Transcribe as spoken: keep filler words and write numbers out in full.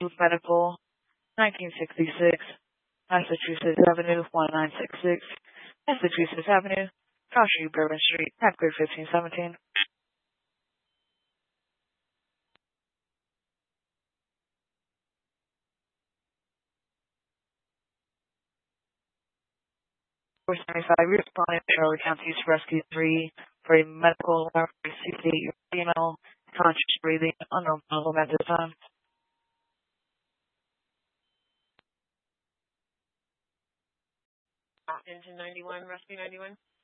Smooth Medical, nineteen sixty-six, Massachusetts Avenue, one nine six six, Massachusetts Avenue, Joshua Bourbon Street, Packard fifteen seventeen. four seventy-five, you're responding to Charlotte County's Rescue three for a medical laboratory C C, your female, conscious breathing, unknown problem at this time. Engine ninety-one, Rescue ninety-one.